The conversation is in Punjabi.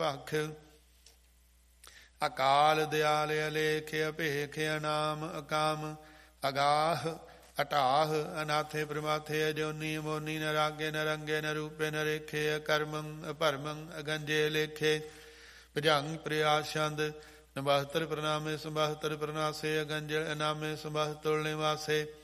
ਭਖ। ਅਕਾਲ ਦਿਆਲ ਅਲੇਖ ਅਭੇਖ ਅਨਾਮ ਅਕਾਮ। ਅਗਾਹ ਅਟਾਹ ਅਨਾਥੇ ਪ੍ਰਮਾਥੇ ਅਜੋਨੀ ਮੋਨੀ ਨ ਰਾਗੇ ਨ ਰੰਗੇ ਨ ਰੂਪੇ ਨ ਰੇਖੇ। ਅਕਰਮੰ ਅਭਰਮੰ ਅਗੰਜੇ ਲੇਖੇ। ਭੁਜੰਗ ਪ੍ਰਿਆਛੰਦ। ਨਬਹਤਰ ਪ੍ਰਣਾਮੇ ਸੰਬਹਤਰ ਪ੍ਰਣਾਸੇ। ਅਗੰਜਲ ਅਨਾਮੇ ਸੰਬਹਤੁਲ ਨਿਵਾਸੇ।